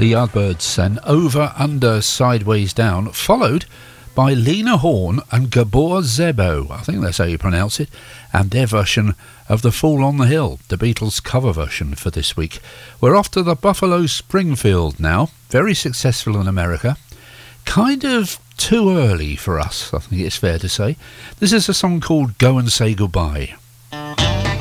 The Yardbirds and Over, Under, Sideways Down, followed by Lena Horne and Gabor Szabo, I think that's how you pronounce it, and their version of The Fool on the Hill, the Beatles cover version for this week. We're off to the Buffalo Springfield now, very successful in America. Kind of too early for us, I think it's fair to say. This is a song called Go and Say Goodbye.